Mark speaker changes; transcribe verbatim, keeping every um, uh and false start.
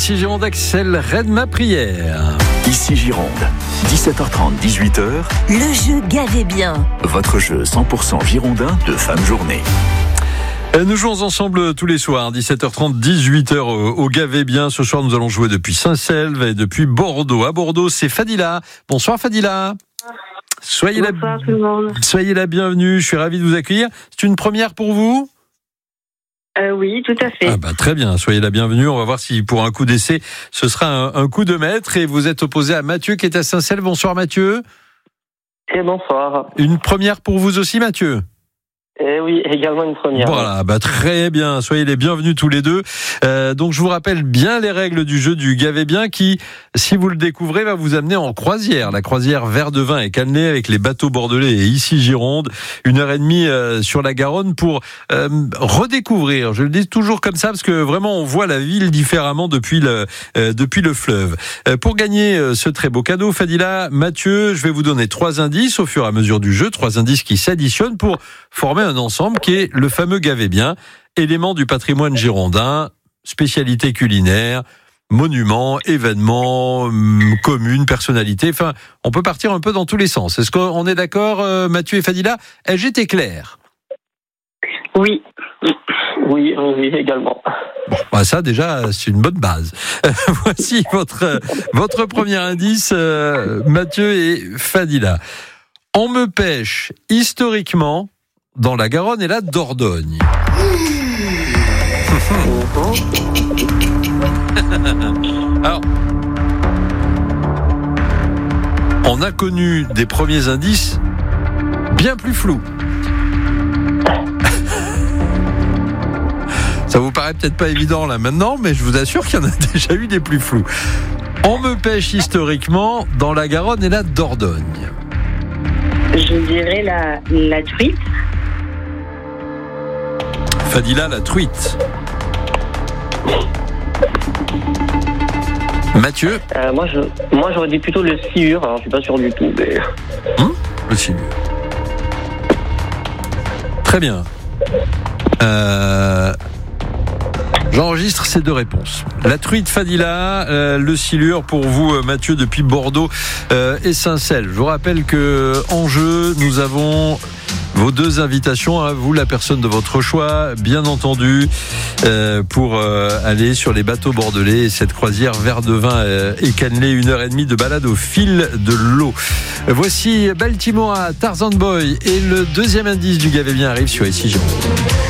Speaker 1: Ici Gironde, Axel, Reine ma prière.
Speaker 2: Ici Gironde, dix-sept heures trente, dix-huit heures.
Speaker 3: Le jeu Gavez bien.
Speaker 2: Votre jeu cent pour cent girondin de fin de journée.
Speaker 1: Nous jouons ensemble tous les soirs, dix-sept heures trente, dix-huit heures au Gavez bien. Ce soir, nous allons jouer depuis Saint-Selve et depuis Bordeaux. À Bordeaux, c'est Fadila. Bonsoir Fadila. Soyez
Speaker 4: Bonsoir
Speaker 1: la...
Speaker 4: tout le monde.
Speaker 1: Soyez la bienvenue, je suis ravi de vous accueillir. C'est une première pour vous ?
Speaker 4: Euh, oui, tout à fait.
Speaker 1: Ah bah très bien, soyez la bienvenue. On va voir si pour un coup d'essai, ce sera un, un coup de maître. Et vous êtes opposé à Mathieu qui est à Saint-Selve. Bonsoir Mathieu.
Speaker 5: Et bonsoir.
Speaker 1: Une première pour vous aussi Mathieu ?
Speaker 5: Et oui, également une première.
Speaker 1: Voilà, bah très bien. Soyez les bienvenus tous les deux. Euh, donc je vous rappelle bien les règles du jeu du Gavez bien qui, si vous le découvrez, va vous amener en croisière. La croisière Vert de Vin et Cannelée avec les bateaux bordelais et ici Gironde. Une heure et demie euh, sur la Garonne pour euh, redécouvrir. Je le dis toujours comme ça parce que vraiment on voit la ville différemment depuis le euh, depuis le fleuve. Euh, pour gagner euh, ce très beau cadeau, Fadila, Mathieu, je vais vous donner trois indices au fur et à mesure du jeu, trois indices qui s'additionnent pour former un ensemble qui est le fameux Gavez bien, élément du patrimoine girondin, spécialité culinaire, monument, événement, commune, personnalité. Enfin, on peut partir un peu dans tous les sens. Est-ce qu'on est d'accord, euh, Mathieu et Fadila ? Ai-je été clair ?
Speaker 5: Oui. Oui, oui, également.
Speaker 1: Bon, bah ça déjà, c'est une bonne base. Voici votre, votre premier indice, euh, Mathieu et Fadila. On me pêche historiquement dans la Garonne et la Dordogne. Alors, on a connu des premiers indices bien plus flous. Ça vous paraît peut-être pas évident là maintenant, mais je vous assure qu'il y en a déjà eu des plus flous. On me pêche historiquement dans la Garonne et la Dordogne.
Speaker 4: Je dirais la, la truite.
Speaker 1: Fadila, la truite. Mathieu.
Speaker 5: Euh, moi, je, moi, j'aurais dit plutôt le silure. Alors, je suis pas sûr du tout, mais...
Speaker 1: Hum le silure. Très bien. Euh... J'enregistre ces deux réponses. La truite Fadila, euh, le silure pour vous Mathieu depuis Bordeaux euh, et Saint-Selve. Je vous rappelle que en jeu, nous avons vos deux invitations à vous, la personne de votre choix, bien entendu, euh, pour euh, aller sur les bateaux bordelais et cette croisière Vert de Vin euh, et Cannelée, une heure et demie de balade au fil de l'eau. Voici Baltimore à Tarzan Boy et le deuxième indice du Gavez bien arrive sur Ici Gironde.